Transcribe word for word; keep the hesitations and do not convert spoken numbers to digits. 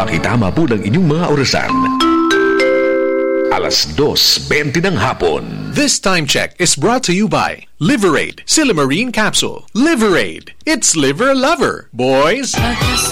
Pakitama po ng inyong mga orasan. alas dos bente ng hapon. This time check is brought to you by Liverade Silimarine Capsule. Liverade, it's liver lover, boys.